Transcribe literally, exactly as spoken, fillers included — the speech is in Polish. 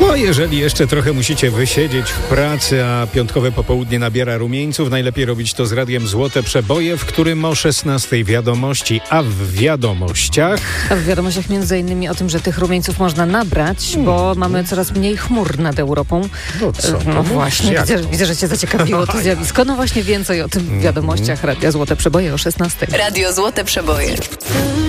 No, jeżeli jeszcze trochę musicie wysiedzieć w pracy, a piątkowe popołudnie nabiera rumieńców, najlepiej robić to z radiem Złote Przeboje, w którym o szesnastej wiadomości, a w wiadomościach... A w wiadomościach między innymi o tym, że tych rumieńców można nabrać, hmm. bo mamy coraz mniej chmur nad Europą. No co? No właśnie, widzę, widzę, że cię zaciekawiło to zjawisko. No właśnie więcej o tym w wiadomościach Radia Złote Przeboje o szesnastej. Radio Złote Przeboje.